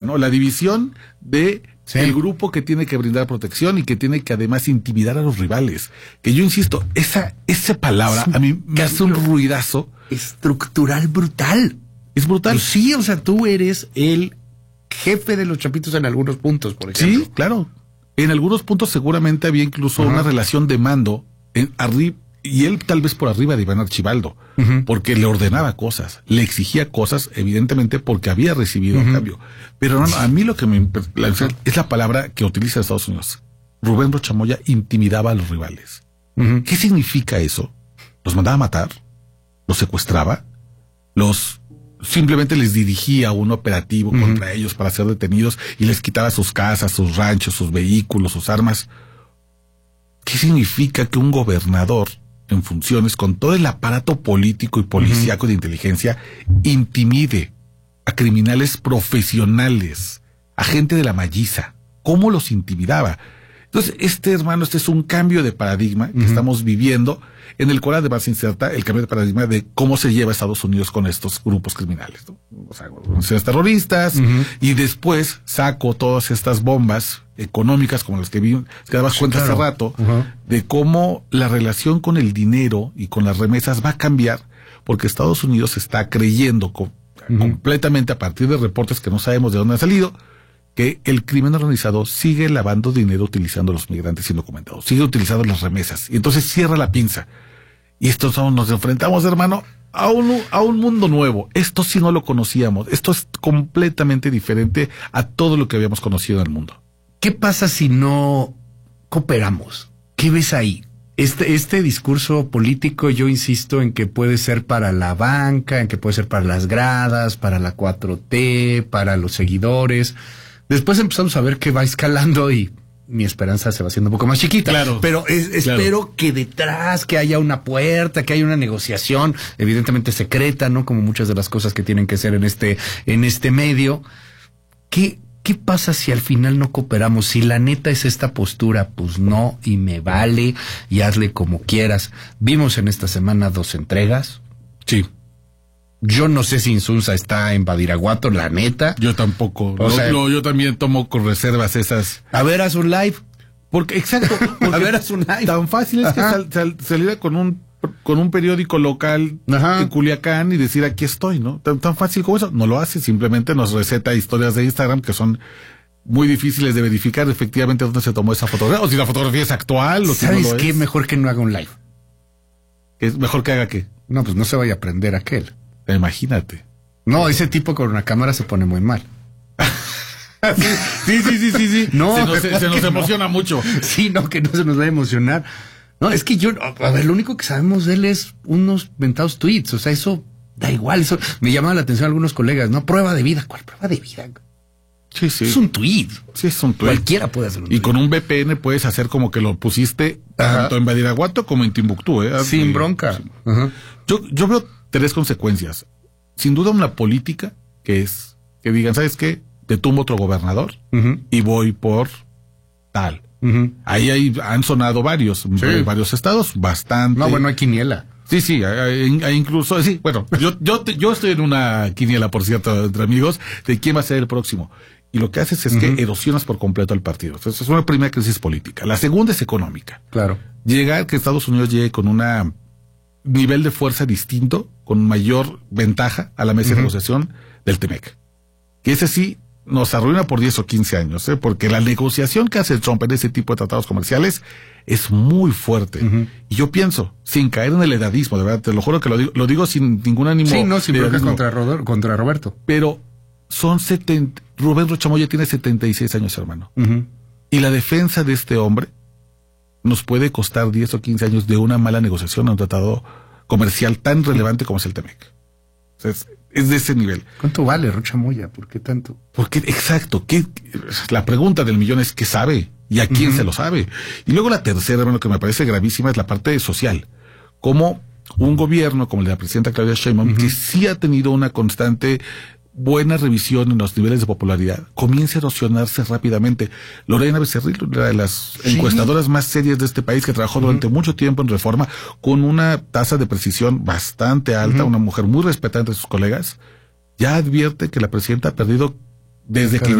¿no? La división de el grupo que tiene que brindar protección y que tiene que además intimidar a los rivales. Que yo insisto, esa palabra a mí me hace un ruidazo. Estructural brutal. Es brutal. Pues sí, o sea, tú eres el jefe de los Chapitos en algunos puntos, por ejemplo. Sí, claro. En algunos puntos seguramente había incluso una relación de mando arriba, y él tal vez por arriba de Iván Archibaldo, porque le ordenaba cosas, le exigía cosas, evidentemente porque había recibido un cambio. Pero no, a mí lo que es la palabra que utiliza Estados Unidos. Rubén Rocha Moya intimidaba a los rivales. ¿Qué significa eso? ¿Los mandaba a matar? ¿Los secuestraba? Simplemente les dirigía un operativo contra ellos para ser detenidos y les quitaba sus casas, sus ranchos, sus vehículos, sus armas? ¿Qué significa que un gobernador en funciones, con todo el aparato político y policíaco de inteligencia, intimide a criminales profesionales, a gente de la malliza? ¿Cómo los intimidaba? Entonces, este es un cambio de paradigma que estamos viviendo, en el cual además se inserta el cambio de paradigma de cómo se lleva Estados Unidos con estos grupos criminales, ¿no? O sea, organizaciones terroristas, y después saco todas estas bombas económicas como las que dabas cuenta hace rato, de cómo la relación con el dinero y con las remesas va a cambiar, porque Estados Unidos está creyendo completamente, a partir de reportes que no sabemos de dónde han salido, que el crimen organizado sigue lavando dinero utilizando a los migrantes indocumentados, sigue utilizando las remesas, y entonces cierra la pinza. Y nos enfrentamos, hermano, a un mundo nuevo. Esto sí no lo conocíamos. Esto es completamente diferente a todo lo que habíamos conocido en el mundo. ¿Qué pasa si no cooperamos? ¿Qué ves ahí? Este discurso político, yo insisto en que puede ser para la banca, en que puede ser para las gradas, para la 4T, para los seguidores. Después empezamos a ver que va escalando y mi esperanza se va haciendo un poco más chiquita. Claro. Pero espero que detrás, que haya una puerta, que haya una negociación, evidentemente secreta, ¿no? Como muchas de las cosas que tienen que ser en este medio. ¿Qué pasa si al final no cooperamos? Si la neta es esta postura, pues no, y me vale, y hazle como quieras. Vimos en esta semana 2 entregas. Sí. Yo no sé si Insunza está en Badiraguato, la neta. Yo tampoco. Yo también tomo con reservas esas. A ver, haz un live. Exacto. A ver, haz un live. Tan fácil es que saliera con un periódico local en Culiacán y decir aquí estoy, ¿no? Tan fácil como eso. No lo hace, simplemente nos receta historias de Instagram que son muy difíciles de verificar efectivamente dónde se tomó esa fotografía, o si la fotografía es actual, o si no lo es. ¿Sabes qué? Mejor que no haga un live. ¿Es mejor que haga qué? No, pues no se vaya a prender aquel. Imagínate. No, ese tipo con una cámara se pone muy mal. Sí. No, se nos emociona mucho. Sí, no, que no se nos va a emocionar. No, es que a ver, lo único que sabemos de él es unos mentados tweets. O sea, eso da igual. Eso me llamaba la atención a algunos colegas, ¿no? Prueba de vida. ¿Cuál prueba de vida? Sí. Es un tweet. Sí, es un tweet. Cualquiera puede hacer un tweet. Y con un VPN puedes hacer como que lo pusiste tanto en Badiraguato como en Timbuktu, ¿eh? Sin bronca. Sí. Yo veo 3 consecuencias. Sin duda una política, que es que digan, ¿sabes qué? Te tumbo otro gobernador y voy por tal. Ahí han sonado varios estados, bastante. No, bueno, hay quiniela. Sí, hay incluso, sí, bueno, yo estoy en una quiniela, por cierto, entre amigos, de quién va a ser el próximo. Y lo que haces es que erosionas por completo al partido. Entonces, es una primera crisis política. La segunda es económica. Claro. Que Estados Unidos llegue con una nivel de fuerza distinto, con mayor ventaja a la mesa de negociación del TEMEC. Que ese sí nos arruina por 10 o 15 años, porque la negociación que hace Trump en ese tipo de tratados comerciales es muy fuerte. Y yo pienso, sin caer en el edadismo, de verdad, te lo juro que lo digo sin ningún ánimo. Sí, no, sin broncas contra Roberto. Pero Rubén Rocha Moya tiene 76 años, hermano. Y la defensa de este hombre nos puede costar 10 o 15 años de una mala negociación a un tratado comercial tan relevante como es el TEMEC. O sea, es de ese nivel. ¿Cuánto vale Rocha Moya? ¿Por qué tanto? Exacto. La pregunta del millón es ¿qué sabe? ¿Y a quién se lo sabe? Y luego la tercera, hermano, que me parece gravísima, es la parte social. Como un gobierno como el de la presidenta Claudia Sheinbaum, que sí ha tenido una constante buena revisión en los niveles de popularidad, comienza a erosionarse rápidamente. Lorena Becerril, una de las encuestadoras más serias de este país, que trabajó durante mucho tiempo en Reforma, con una tasa de precisión bastante alta, una mujer muy respetada entre sus colegas, ya advierte que la presidenta ha perdido desde que